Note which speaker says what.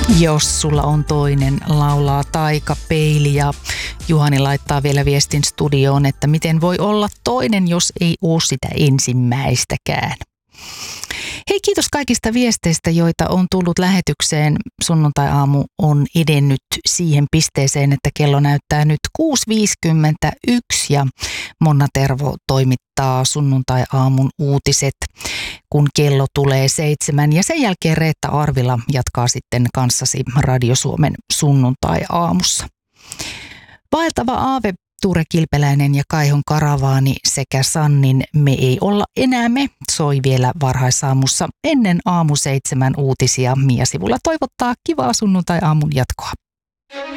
Speaker 1: Jos sulla on toinen, laulaa Taikapeili ja Juhani laittaa vielä viestin studioon, että miten voi olla toinen, jos ei ole sitä ensimmäistäkään. Hei, kiitos kaikista viesteistä, joita on tullut lähetykseen. Sunnuntai-aamu on edennyt siihen pisteeseen, että kello näyttää nyt 6.51 ja Monna Tervo toimittaa sunnuntai-aamun uutiset, kun kello tulee 7. Ja sen jälkeen Reetta Arvila jatkaa sitten kanssasi Radio Suomen sunnuntai-aamussa. Vaeltava aave, Tuure Kilpeläinen ja Kaihon Karavaani sekä Sannin Me ei olla enää me soi vielä varhaisaamussa ennen aamu 7 uutisia. Mia Sivula toivottaa kivaa sunnuntai-aamun jatkoa.